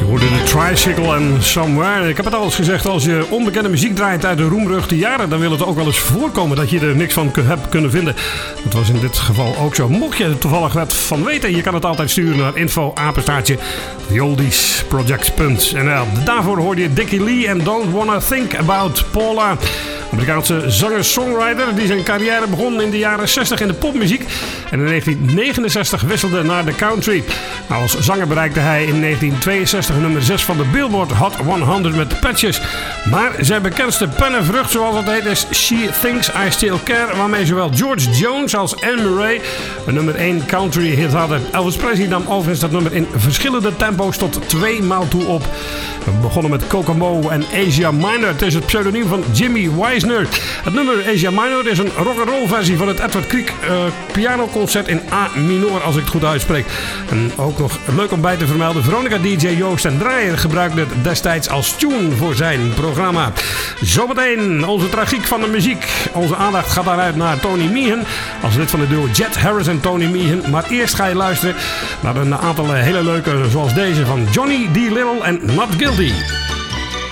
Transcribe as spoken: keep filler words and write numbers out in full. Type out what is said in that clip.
hoorde de Tricycle en Somewhere. Ik heb het al eens gezegd, als je onbekende muziek draait uit de roemruchte jaren, dan wil het ook wel eens voorkomen dat je er niks van hebt kunnen vinden. Dat was in dit geval ook zo. Mocht je er toevallig wat van weten, je kan het altijd sturen naar info apenstaartje the oldies project punt n l. Daarvoor hoorde je Dickie Lee en Don't Wanna Think About Paula. Amerikaanse zanger-songwriter die zijn carrière begon in de jaren zestig in de popmuziek en in negentien negenenzestig wisselde naar de country. Nou, als zanger bereikte hij in negentien tweeënzestig nummer zes van de Billboard Hot honderd met Patches. Maar zijn bekendste pennenvrucht, zoals het heet, is She Thinks I Still Care, waarmee zowel George Jones als Anne Murray een nummer één country hit hadden. Elvis Presley nam overigens dat nummer in verschillende tempo's tot twee maal toe op. We begonnen met Kokomo en Asia Minor. Het is het pseudoniem van Jimmy Weisner. Het nummer Asia Minor is een rock'n'roll versie van het Edward Grieg uh, pianoconcert in A minor, als ik het goed uitspreek. En ook nog leuk om bij te vermelden, Veronica D J Joost en Draaier gebruikte het destijds als tune voor zijn programma. Zometeen onze tragiek van de muziek. Onze aandacht gaat daaruit naar Tony Meehan, als lid van de duo Jet Harris en Tony Meehan. Maar eerst ga je luisteren naar een aantal hele leuke, zoals deze van Johnny D. Little en Not Guilty.